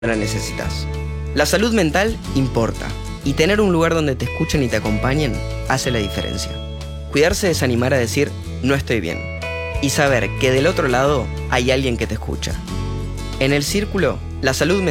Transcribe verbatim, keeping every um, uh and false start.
la necesitas. La salud mental importa, y tener un lugar donde te escuchen y te acompañen hace la diferencia. Cuidarse es animar a decir, no estoy bien, y saber que del otro lado hay alguien que te escucha. En El Círculo, la salud mental